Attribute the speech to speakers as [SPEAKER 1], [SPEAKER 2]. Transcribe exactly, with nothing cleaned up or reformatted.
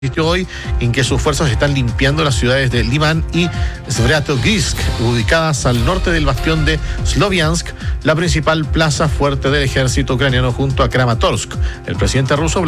[SPEAKER 1] insistió hoy en que sus fuerzas están limpiando las ciudades de Liman y Svratogirsk, ubicadas al norte del bastión de Sloviansk, la principal plaza fuerte del ejército ucraniano junto a Kramatorsk. El presidente ruso